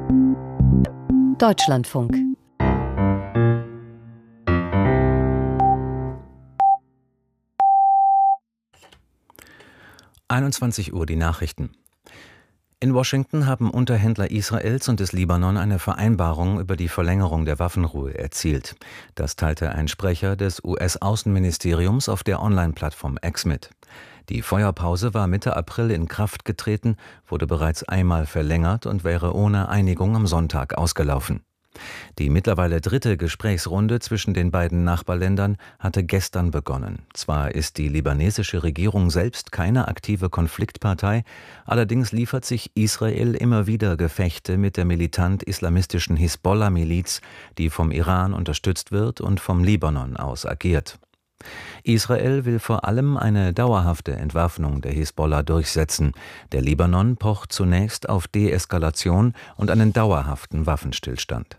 Deutschlandfunk. Uhr die Nachrichten. In Washington haben Unterhändler Israels und des Libanon eine Vereinbarung über die Verlängerung der Waffenruhe erzielt. Das teilte ein Sprecher des US-Außenministeriums auf der Online-Plattform X mit. Die Feuerpause war Mitte April in Kraft getreten, wurde bereits einmal verlängert und wäre ohne Einigung am Sonntag ausgelaufen. Die mittlerweile dritte Gesprächsrunde zwischen den beiden Nachbarländern hatte gestern begonnen. Zwar ist die libanesische Regierung selbst keine aktive Konfliktpartei, allerdings liefert sich Israel immer wieder Gefechte mit der militant-islamistischen Hisbollah-Miliz, die vom Iran unterstützt wird und vom Libanon aus agiert. Israel will vor allem eine dauerhafte Entwaffnung der Hisbollah durchsetzen. Der Libanon pocht zunächst auf Deeskalation und einen dauerhaften Waffenstillstand.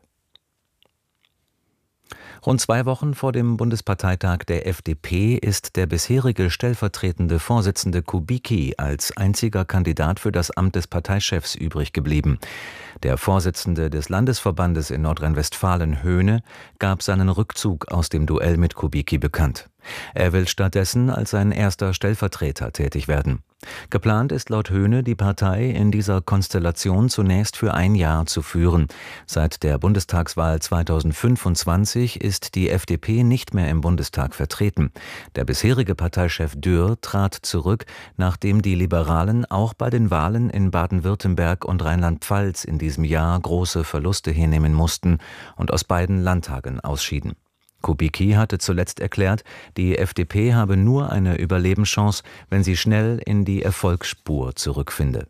Rund 2 Wochen vor dem Bundesparteitag der FDP ist der bisherige stellvertretende Vorsitzende Kubicki als einziger Kandidat für das Amt des Parteichefs übrig geblieben. Der Vorsitzende des Landesverbandes in Nordrhein-Westfalen, Höhne, gab seinen Rückzug aus dem Duell mit Kubicki bekannt. Er will stattdessen als sein erster Stellvertreter tätig werden. Geplant ist laut Höhne, die Partei in dieser Konstellation zunächst für 1 Jahr zu führen. Seit der Bundestagswahl 2025 ist die FDP nicht mehr im Bundestag vertreten. Der bisherige Parteichef Dürr trat zurück, nachdem die Liberalen auch bei den Wahlen in Baden-Württemberg und Rheinland-Pfalz in diesem Jahr große Verluste hinnehmen mussten und aus beiden Landtagen ausschieden. Kubicki hatte zuletzt erklärt, die FDP habe nur eine Überlebenschance, wenn sie schnell in die Erfolgsspur zurückfinde.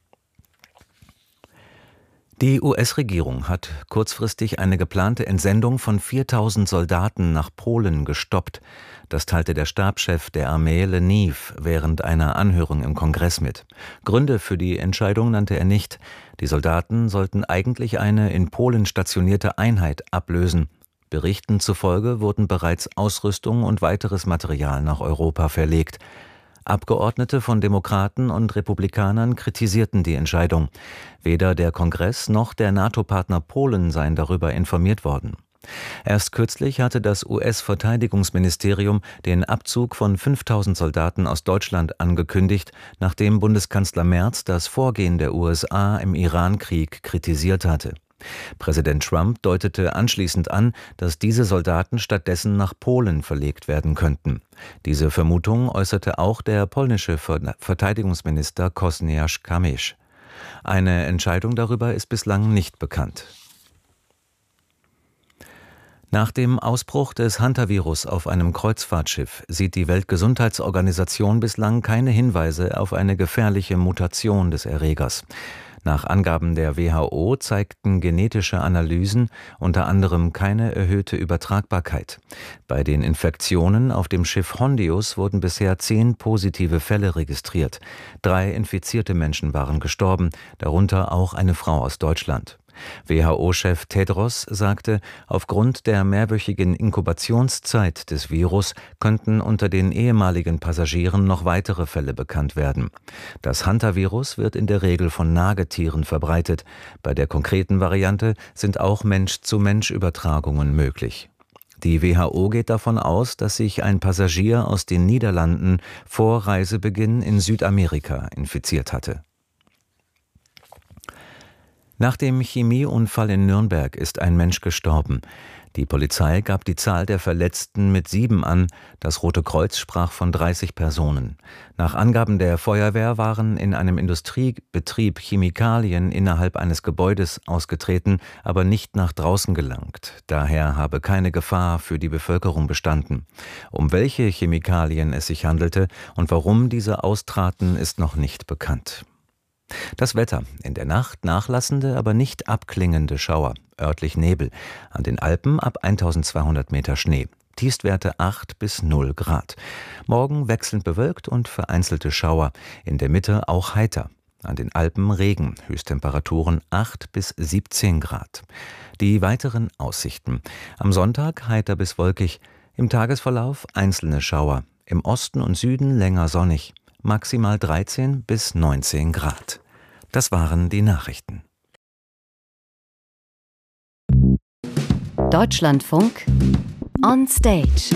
Die US-Regierung hat kurzfristig eine geplante Entsendung von 4.000 Soldaten nach Polen gestoppt. Das teilte der Stabschef der Armee Leniw während einer Anhörung im Kongress mit. Gründe für die Entscheidung nannte er nicht. Die Soldaten sollten eigentlich eine in Polen stationierte Einheit ablösen. Berichten zufolge wurden bereits Ausrüstung und weiteres Material nach Europa verlegt. Abgeordnete von Demokraten und Republikanern kritisierten die Entscheidung. Weder der Kongress noch der NATO-Partner Polen seien darüber informiert worden. Erst kürzlich hatte das US-Verteidigungsministerium den Abzug von 5.000 Soldaten aus Deutschland angekündigt, nachdem Bundeskanzler Merz das Vorgehen der USA im Iran-Krieg kritisiert hatte. Präsident Trump deutete anschließend an, dass diese Soldaten stattdessen nach Polen verlegt werden könnten. Diese Vermutung äußerte auch der polnische Verteidigungsminister Kosiniak-Kamysz. Eine Entscheidung darüber ist bislang nicht bekannt. Nach dem Ausbruch des Hantavirus auf einem Kreuzfahrtschiff sieht die Weltgesundheitsorganisation bislang keine Hinweise auf eine gefährliche Mutation des Erregers. Nach Angaben der WHO zeigten genetische Analysen unter anderem keine erhöhte Übertragbarkeit. Bei den Infektionen auf dem Schiff Hondius wurden bisher 10 positive Fälle registriert. 3 infizierte Menschen waren gestorben, darunter auch eine Frau aus Deutschland. WHO-Chef Tedros sagte, aufgrund der mehrwöchigen Inkubationszeit des Virus könnten unter den ehemaligen Passagieren noch weitere Fälle bekannt werden. Das Hantavirus wird in der Regel von Nagetieren verbreitet. Bei der konkreten Variante sind auch Mensch-zu-Mensch-Übertragungen möglich. Die WHO geht davon aus, dass sich ein Passagier aus den Niederlanden vor Reisebeginn in Südamerika infiziert hatte. Nach dem Chemieunfall in Nürnberg ist ein Mensch gestorben. Die Polizei gab die Zahl der Verletzten mit 7 an. Das Rote Kreuz sprach von 30 Personen. Nach Angaben der Feuerwehr waren in einem Industriebetrieb Chemikalien innerhalb eines Gebäudes ausgetreten, aber nicht nach draußen gelangt. Daher habe keine Gefahr für die Bevölkerung bestanden. Um welche Chemikalien es sich handelte und warum diese austraten, ist noch nicht bekannt. Das Wetter: in der Nacht nachlassende, aber nicht abklingende Schauer, örtlich Nebel, an den Alpen ab 1200 Meter Schnee, Tiefstwerte 8 bis 0 Grad. Morgen wechselnd bewölkt und vereinzelte Schauer, in der Mitte auch heiter. An den Alpen Regen, Höchsttemperaturen 8 bis 17 Grad. Die weiteren Aussichten: am Sonntag heiter bis wolkig, im Tagesverlauf einzelne Schauer, im Osten und Süden länger sonnig. Maximal 13 bis 19 Grad. Das waren die Nachrichten. Deutschlandfunk on Stage.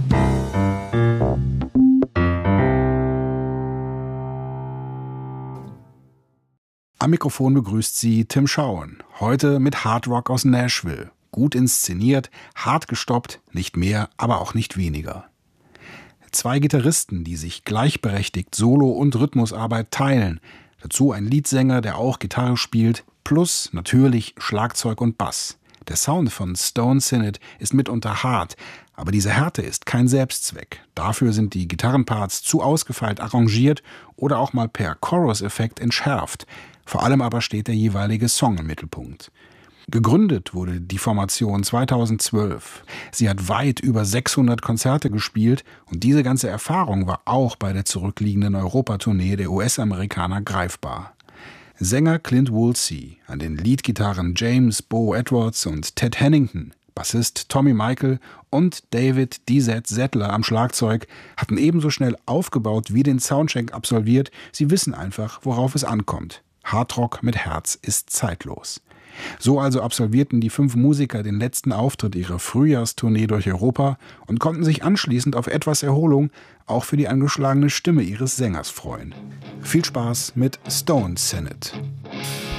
Am Mikrofon begrüßt Sie Tim Schauen. Heute mit Hard Rock aus Nashville. Gut inszeniert, hart gestoppt, nicht mehr, aber auch nicht weniger. Zwei Gitarristen, die sich gleichberechtigt Solo- und Rhythmusarbeit teilen. Dazu ein Leadsänger, der auch Gitarre spielt, plus natürlich Schlagzeug und Bass. Der Sound von Stone Synod ist mitunter hart, aber diese Härte ist kein Selbstzweck. Dafür sind die Gitarrenparts zu ausgefeilt arrangiert oder auch mal per Chorus-Effekt entschärft. Vor allem aber steht der jeweilige Song im Mittelpunkt. Gegründet wurde die Formation 2012. Sie hat weit über 600 Konzerte gespielt und diese ganze Erfahrung war auch bei der zurückliegenden Europatournee der US-Amerikaner greifbar. Sänger Clint Woolsey, an den Leadgitarren James Bo Edwards und Ted Hennington, Bassist Tommy Michael und David D.Z. Settler am Schlagzeug hatten ebenso schnell aufgebaut wie den Soundcheck absolviert. Sie wissen einfach, worauf es ankommt. Hardrock mit Herz ist zeitlos. So also absolvierten die 5 Musiker den letzten Auftritt ihrer Frühjahrstournee durch Europa und konnten sich anschließend auf etwas Erholung auch für die angeschlagene Stimme ihres Sängers freuen. Viel Spaß mit Stone Synod.